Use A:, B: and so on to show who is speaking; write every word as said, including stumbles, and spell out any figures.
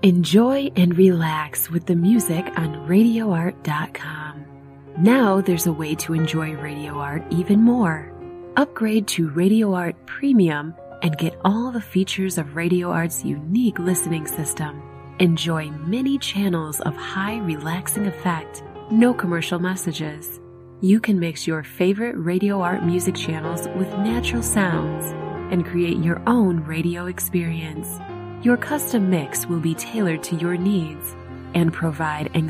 A: Enjoy and relax with the music on radio art dot com. Now there's a way to enjoy Radio Art even more. Upgrade to Radio Art Premium and get all the features of Radio Art's unique listening system. Enjoy many channels of high relaxing effect, no commercial messages. You can mix your favorite Radio Art music channels with natural sounds and create your own radio experience. Your custom mix will be tailored to your needs and provide